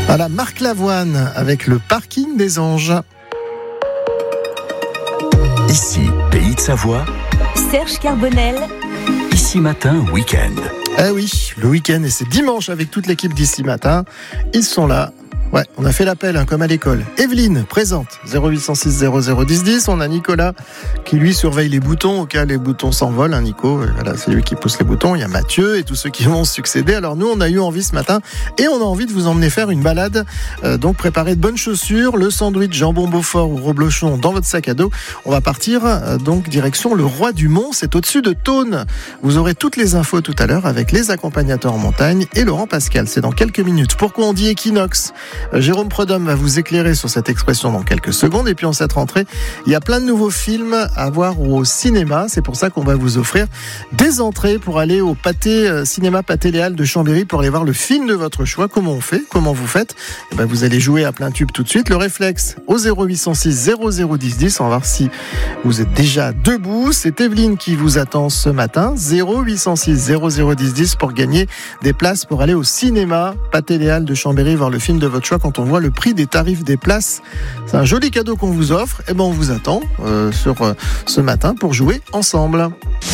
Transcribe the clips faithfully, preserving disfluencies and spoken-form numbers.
Voilà, Marc Lavoine avec le parking des Anges. Ici, Pays de Savoie. Serge Carbonel. Ici Matin, week-end. Eh oui, le week-end, et c'est dimanche avec toute l'équipe d'Ici Matin. Ils sont là. Ouais, on a fait l'appel, hein, comme à l'école. Evelyne, présente, zéro huit cent six zéro zéro dix dix. On a Nicolas qui, lui, surveille les boutons au cas les boutons s'envolent. Hein, Nico, voilà, c'est lui qui pousse les boutons. Il y a Mathieu et tous ceux qui vont succéder. Alors nous, on a eu envie ce matin et on a envie de vous emmener faire une balade. Euh, donc préparez de bonnes chaussures, le sandwich jambon Beaufort ou reblochon dans votre sac à dos. On va partir euh, donc direction le Roi du Mont. C'est au-dessus de Thônes. Vous aurez toutes les infos tout à l'heure avec les accompagnateurs en montagne et Laurent Pascal. C'est dans quelques minutes. Pourquoi on dit équinoxe ? Jérôme Prudhomme va vous éclairer sur cette expression dans quelques secondes. Et puis en cette rentrée, il y a plein de nouveaux films à voir au cinéma. C'est pour ça qu'on va vous offrir des entrées pour aller au Pâté, euh, cinéma Pâté Les Halles de Chambéry pour aller voir le film de votre choix. Comment on fait ? Comment vous faites ? Et ben, vous allez jouer à plein tube tout de suite. Le réflexe au zéro huit cent six zéro zéro dix dix. On va voir si vous êtes déjà debout. C'est Evelyne qui vous attend ce matin. zéro huit cent six zéro zéro dix dix pour gagner des places pour aller au cinéma Pâté Les Halles de Chambéry voir le film de votre choix. Quand on voit le prix des tarifs des places, c'est un joli cadeau qu'on vous offre. Et ben on vous attend euh, sur euh, ce matin pour jouer ensemble.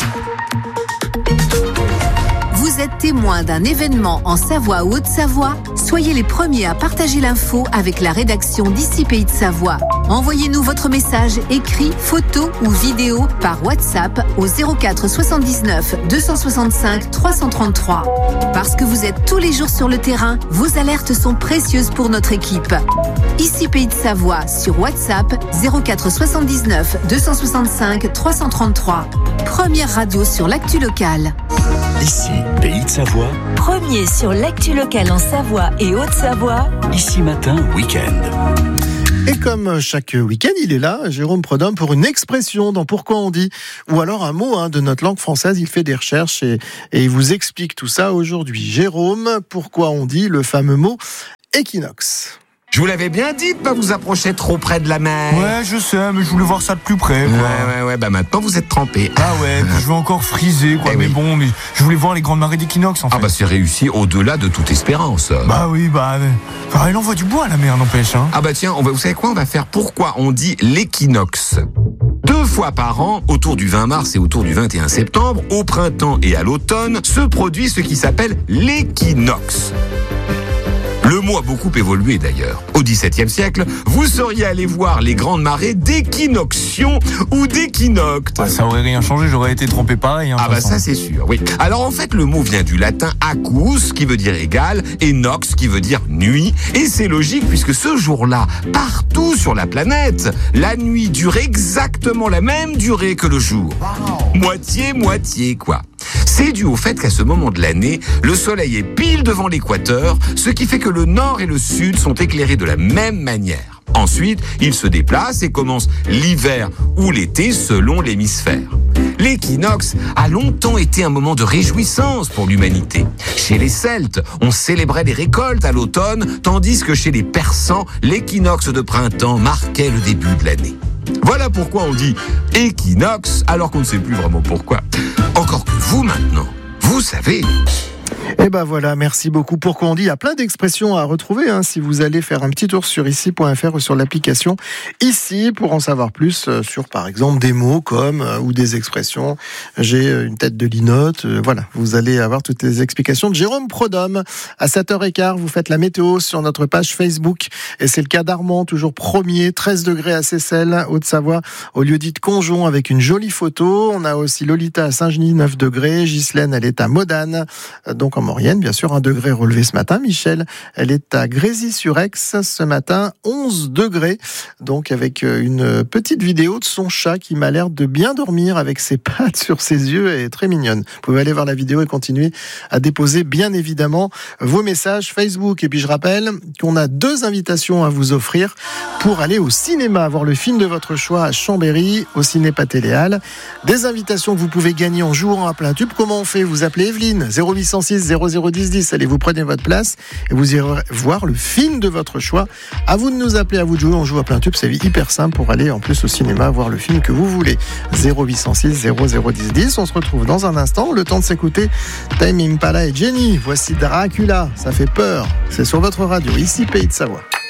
Vous êtes témoin d'un événement en Savoie ou Haute-Savoie ? Soyez les premiers à partager l'info avec la rédaction d'Ici Pays de Savoie. Envoyez-nous votre message écrit, photo ou vidéo par WhatsApp au zéro quatre soixante-dix-neuf deux cent soixante-cinq trois cent trente-trois. Parce que vous êtes tous les jours sur le terrain, vos alertes sont précieuses pour notre équipe. Ici Pays de Savoie sur WhatsApp zéro quatre soixante-dix-neuf deux cent soixante-cinq trois cent trente-trois. Première radio sur l'actu locale. Ici, Pays de Savoie. Premier sur l'actu locale en Savoie et Haute-Savoie. Ici Matin, week-end. Et comme chaque week-end, il est là, Jérôme Prudhomme, pour une expression dans Pourquoi on dit, ou alors un mot hein, de notre langue française. Il fait des recherches et, et il vous explique tout ça aujourd'hui. Jérôme, pourquoi on dit le fameux mot équinoxe ? Je vous l'avais bien dit de pas vous approcher trop près de la mer. Ouais, je sais, mais je voulais voir ça de plus près, quoi. Ouais, ouais, ouais, bah maintenant vous êtes trempés. Ah ouais, puis je vais encore friser, quoi. Eh mais oui. bon, mais je voulais voir les grandes marées d'équinoxe, en fait. Ah bah c'est réussi au-delà de toute espérance. Bah oui, bah... Enfin, elle envoie du bois, la mer, n'empêche, hein. Ah bah tiens, on va, vous savez quoi, on va faire pourquoi on dit l'équinoxe. Deux fois par an, autour du vingt mars et autour du vingt et un septembre, au printemps et à l'automne, se produit ce qui s'appelle l'équinoxe. Le mot a beaucoup évolué d'ailleurs. Au dix-septième siècle, vous seriez allé voir les grandes marées d'équinoxion ou d'équinocte. Ah, ça aurait rien changé, j'aurais été trompé pareil. Hein, ah bah ça c'est sûr, oui. Alors en fait, le mot vient du latin acus, qui veut dire égal, et nox, qui veut dire nuit. Et c'est logique puisque ce jour-là, partout sur la planète, la nuit dure exactement la même durée que le jour. Wow. Moitié-moitié, quoi. C'est dû au fait qu'à ce moment de l'année, le soleil est pile devant l'équateur, ce qui fait que le nord et le sud sont éclairés de la même manière. Ensuite, il se déplace et commence l'hiver ou l'été selon l'hémisphère. L'équinoxe a longtemps été un moment de réjouissance pour l'humanité. Chez les Celtes, on célébrait les récoltes à l'automne, tandis que chez les Persans, l'équinoxe de printemps marquait le début de l'année. Voilà pourquoi on dit équinoxe, alors qu'on ne sait plus vraiment pourquoi. Encore que vous maintenant, vous savez... Et ben voilà, merci beaucoup. Pourquoi on dit, il y a plein d'expressions à retrouver hein, si vous allez faire un petit tour sur ici point f r ou sur l'application Ici pour en savoir plus euh, sur par exemple des mots comme euh, ou des expressions. J'ai euh, une tête de linotte. Euh, voilà, vous allez avoir toutes les explications de Jérôme Prudhomme. À sept heures quinze, vous faites la météo sur notre page Facebook et c'est le cas d'Armand, toujours premier, treize degrés à Seyssel, Haute-Savoie, au lieu-dit de Conjon avec une jolie photo. On a aussi Lolita à Saint-Genis, neuf degrés. Ghislaine, elle est à Modane, donc en Maurienne, bien sûr, un degré relevé ce matin. Michel, elle est à Grésy-sur-Aix ce matin, onze degrés. Donc avec une petite vidéo de son chat qui m'a l'air de bien dormir avec ses pattes sur ses yeux. Elle est très mignonne. Vous pouvez aller voir la vidéo et continuer à déposer bien évidemment vos messages Facebook. Et puis je rappelle qu'on a deux invitations à vous offrir pour aller au cinéma, voir le film de votre choix à Chambéry, au Ciné Pâté Les Halles. Des invitations que vous pouvez gagner en jouant à plein tube. Comment on fait ? Vous appelez Evelyne, zéro huit cent six zéro zéro dix dix. Allez, vous prenez votre place et vous irez voir le film de votre choix. À vous de nous appeler, à vous de jouer. On joue à plein tube, c'est hyper simple pour aller en plus au cinéma voir le film que vous voulez. zéro huit cent six zéro zéro dix dix. On se retrouve dans un instant. Le temps de s'écouter Tame Impala et Jenny. Voici Dracula. Ça fait peur. C'est sur votre radio. Ici, Pays de Savoie.